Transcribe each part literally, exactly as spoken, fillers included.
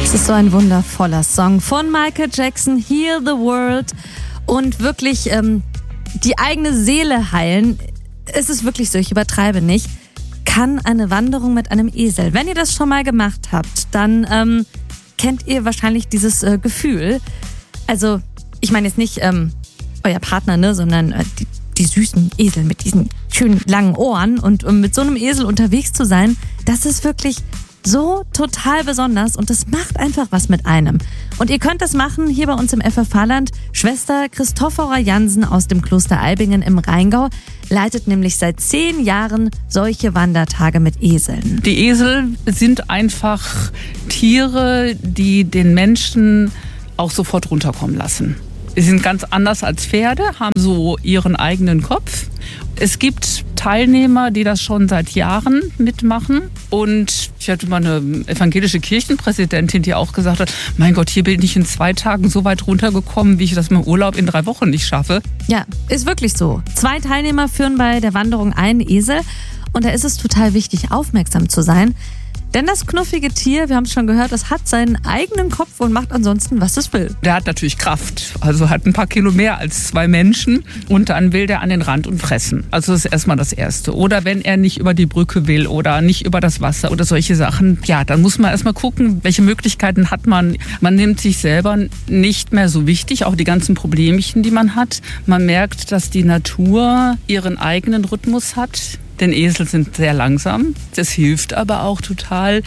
Es ist so ein wundervoller Song von Michael Jackson, Heal the World. Und wirklich ähm, die eigene Seele heilen. Es ist wirklich so, ich übertreibe nicht. Kann eine Wanderung mit einem Esel. Wenn ihr das schon mal gemacht habt, dann ähm, kennt ihr wahrscheinlich dieses äh, Gefühl. Also, ich meine jetzt nicht ähm, euer Partner, ne, sondern äh, die, die süßen Esel mit diesen schönen langen Ohren. Und um mit so einem Esel unterwegs zu sein, das ist wirklich so total besonders und das macht einfach was mit einem. Und ihr könnt das machen hier bei uns im F F H-Land. Schwester Christophora Jansen aus dem Kloster Eibingen im Rheingau leitet nämlich seit zehn Jahren solche Wandertage mit Eseln. Die Esel sind einfach Tiere, die den Menschen auch sofort runterkommen lassen. Sie sind ganz anders als Pferde, haben so ihren eigenen Kopf. Es gibt Teilnehmer, die das schon seit Jahren mitmachen. Und ich hatte mal eine evangelische Kirchenpräsidentin, die auch gesagt hat, mein Gott, hier bin ich in zwei Tagen so weit runtergekommen, wie ich das im Urlaub in drei Wochen nicht schaffe. Ja, ist wirklich so. Zwei Teilnehmer führen bei der Wanderung einen Esel. Und da ist es total wichtig, aufmerksam zu sein. Denn das knuffige Tier, wir haben es schon gehört, das hat seinen eigenen Kopf und macht ansonsten, was es will. Der hat natürlich Kraft, also hat ein paar Kilo mehr als zwei Menschen und dann will der an den Rand und fressen. Also das ist erstmal das Erste. Oder wenn er nicht über die Brücke will oder nicht über das Wasser oder solche Sachen, ja, dann muss man erstmal gucken, welche Möglichkeiten hat man. Man nimmt sich selber nicht mehr so wichtig, auch die ganzen Problemchen, die man hat. Man merkt, dass die Natur ihren eigenen Rhythmus hat. Denn Esel sind sehr langsam. Das hilft aber auch total,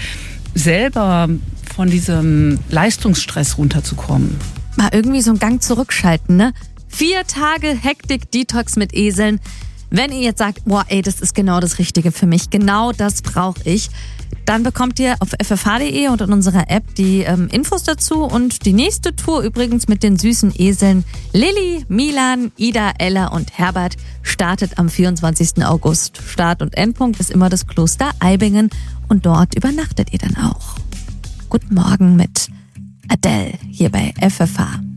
selber von diesem Leistungsstress runterzukommen. Mal irgendwie so einen Gang zurückschalten, ne? Vier Tage Hektik-Detox mit Eseln. Wenn ihr jetzt sagt, boah, ey, das ist genau das Richtige für mich, genau das brauche ich, dann bekommt ihr auf f f h punkt d e und in unserer App die ähm, Infos dazu und die nächste Tour übrigens mit den süßen Eseln Lilly, Milan, Ida, Ella und Herbert startet am vierundzwanzigsten August. Start- und Endpunkt ist immer das Kloster Eibingen und dort übernachtet ihr dann auch. Guten Morgen mit Adele hier bei F F H.